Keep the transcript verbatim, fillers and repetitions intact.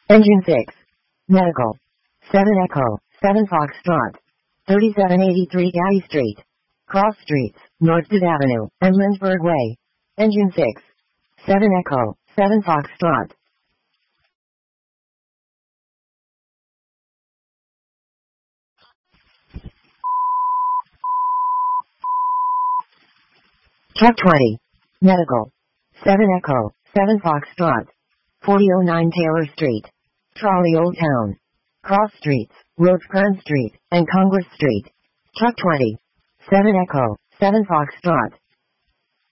Engine six. Medical. seven Echo, seven Foxtrot. thirty-seven eighty-three Galley Street. Cross Streets, Northwood Avenue, and Lindsberg Way. Engine six. seven Echo, seven Foxtrot. Truck twenty. Medical. seven Echo, seven Foxtrot. forty oh nine Taylor Street. Trolley Old Town. Cross Streets, Rosecrans Street, and Congress Street. Truck twenty. seven Echo, seven Foxtrot.